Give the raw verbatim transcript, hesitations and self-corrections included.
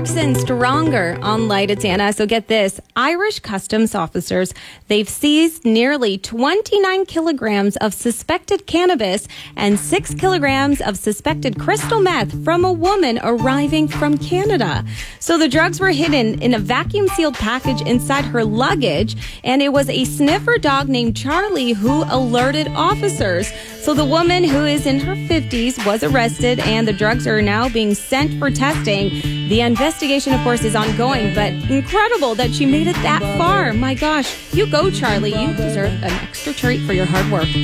Jackson stronger on Light at Dana. So get this. Irish customs officers, they've seized nearly twenty-nine kilograms of suspected cannabis and six kilograms of suspected crystal meth from a woman arriving from Canada. So the drugs were hidden in a vacuum sealed package inside her luggage, and it was a sniffer dog named Charlie who alerted officers. So the woman, who is in her fifties, was arrested, and the drugs are now being sent for testing. The investigation, of course, is ongoing, but incredible that she made it that far. My gosh, you go, Charlie. You deserve an extra treat for your hard work.